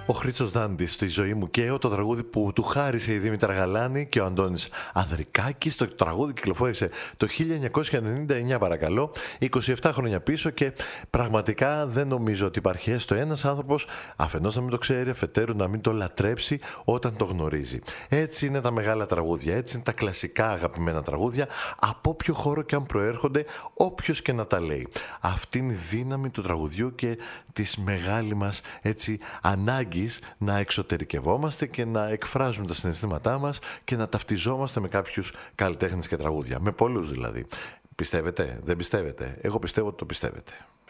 Ο Χρήστος Δάντης στη ζωή μου και το τραγούδι που του χάρισε η Δήμητρα Γαλάνη και ο Αντώνης Ανδρικάκης. Το τραγούδι κυκλοφόρησε το 1999, παρακαλώ, 27 χρόνια πίσω, και πραγματικά δεν νομίζω ότι υπάρχει έστω ένας άνθρωπος αφενός να μην το ξέρει, αφετέρου να μην το λατρέψει όταν το γνωρίζει. Έτσι είναι τα μεγάλα τραγούδια, έτσι είναι τα κλασικά αγαπημένα τραγούδια, από όποιο χώρο και αν προέρχονται, όποιος και να τα λέει. Αυτή είναι η δύναμη του τραγουδιού και της μεγάλη μας έτσι ανάγκης να εξωτερικευόμαστε και να εκφράζουμε τα συναισθήματά μας και να ταυτιζόμαστε με κάποιους καλλιτέχνες και τραγούδια. Με πολλούς δηλαδή. Πιστεύετε, δεν πιστεύετε? Εγώ πιστεύω ότι το πιστεύετε.